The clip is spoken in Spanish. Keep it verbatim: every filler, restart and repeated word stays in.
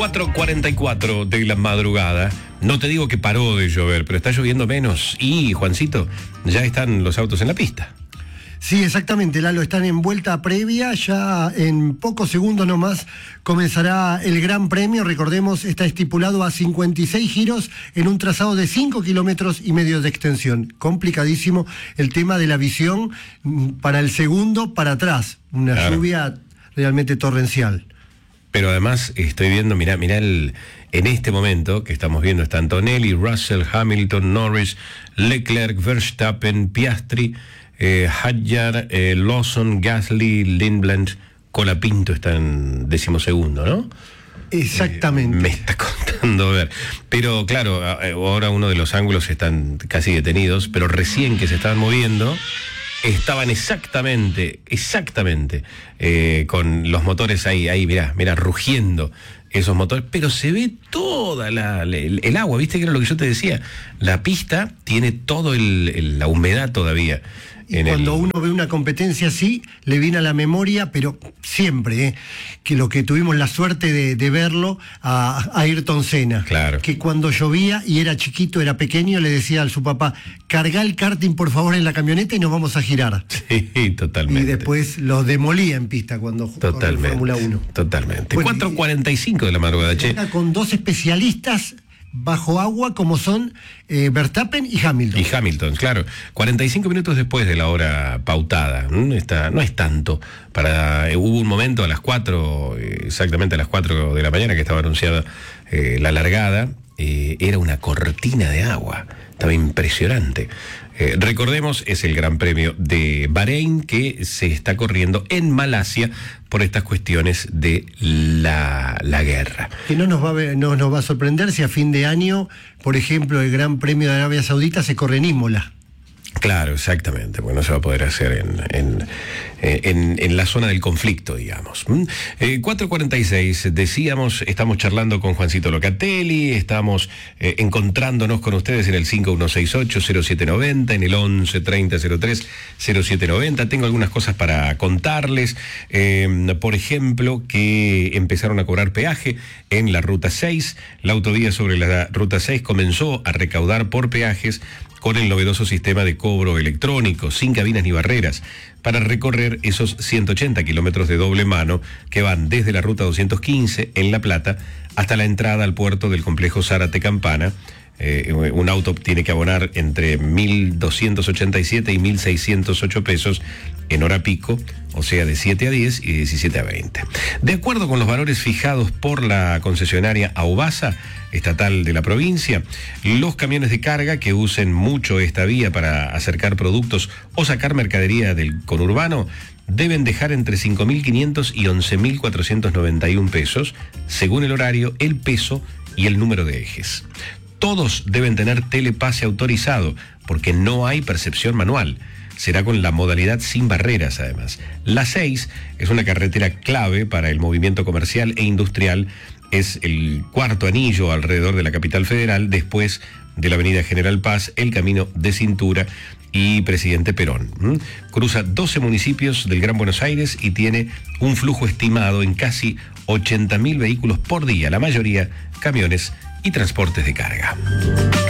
cuatro cuarenta y cuatro de la madrugada. No te digo que paró de llover, pero está lloviendo menos. Y, Juancito, ya están los autos en la pista. Sí, exactamente, Lalo, están en vuelta previa, ya en pocos segundos nomás comenzará el Gran Premio. Recordemos, está estipulado a cincuenta y seis giros en un trazado de cinco kilómetros y medio de extensión. Complicadísimo el tema de la visión para el segundo para atrás, una claro. lluvia realmente torrencial. Pero además estoy viendo, mirá, mirá el, en este momento que estamos viendo está Antonelli, Russell, Hamilton, Norris, Leclerc, Verstappen, Piastri, eh, Hadjar, eh, Lawson, Gasly, Lindblad, Colapinto está en decimosegundo, ¿no? Exactamente. Eh, me está contando, a ver. Pero claro, ahora uno de los ángulos están casi detenidos, pero recién que se estaban moviendo, estaban exactamente, exactamente, eh, con los motores ahí, ahí, mirá, mirá, rugiendo esos motores, pero se ve toda la, el, el agua, ¿viste? Que era lo que yo te decía. La pista tiene todo el, el, la humedad todavía. Y cuando el... uno ve una competencia así, le viene a la memoria, pero siempre, ¿eh? que lo que tuvimos la suerte de, de verlo a, a Ayrton Senna. Claro. Que cuando llovía y era chiquito, era pequeño, le decía a su papá, cargá el karting por favor en la camioneta y nos vamos a girar. Sí, totalmente. Y después lo demolía en pista cuando jugó en Fórmula uno. Totalmente. Bueno, cuatro cuarenta y cinco de la madrugada, che. Con dos especialistas bajo agua como son eh, Verstappen y Hamilton. Y Hamilton, claro. cuarenta y cinco minutos después de la hora pautada. ¿no? Está, no es tanto. Para, eh, hubo un momento a las cuatro, eh, exactamente a las cuatro de la mañana que estaba anunciada eh, la largada. Eh, era una cortina de agua. Estaba impresionante. Eh, recordemos, es el Gran Premio de Bahrein que se está corriendo en Malasia por estas cuestiones de la, la guerra. Que no nos, va a ver, no nos va a sorprender si a fin de año, por ejemplo, el Gran Premio de Arabia Saudita se corre en Imola. Claro, exactamente, porque no se va a poder hacer en, en, en, en la zona del conflicto, digamos. Eh, cuatro cuarenta y seis, decíamos, estamos charlando con Juancito Locatelli, estamos eh, encontrándonos con ustedes en el cinco uno seis ocho cero siete nueve cero, en el once treinta cero tres cero siete noventa. Tengo algunas cosas para contarles, eh, por ejemplo, que empezaron a cobrar peaje en la Ruta seis. La autovía sobre la Ruta seis comenzó a recaudar por peajes con el novedoso sistema de cobro electrónico, sin cabinas ni barreras, para recorrer esos ciento ochenta kilómetros de doble mano que van desde la ruta doscientos quince en La Plata hasta la entrada al puerto del complejo Zárate Campana. Eh, un auto tiene que abonar entre mil doscientos ochenta y siete y mil seiscientos ocho pesos en hora pico, o sea de siete a diez y diecisiete a veinte. De acuerdo con los valores fijados por la concesionaria Aubasa, estatal de la provincia, los camiones de carga que usen mucho esta vía para acercar productos o sacar mercadería del conurbano deben dejar entre cinco mil quinientos y once mil cuatrocientos noventa y uno pesos, según el horario, el peso y el número de ejes. Todos deben tener telepase autorizado, porque no hay percepción manual. Será con la modalidad sin barreras, además. La seis es una carretera clave para el movimiento comercial e industrial. Es el cuarto anillo alrededor de la capital federal, después de la avenida General Paz, el Camino de Cintura y Presidente Perón. ¿Mm? Cruza doce municipios del Gran Buenos Aires y tiene un flujo estimado en casi ochenta mil vehículos por día, la mayoría camiones y transportes de carga.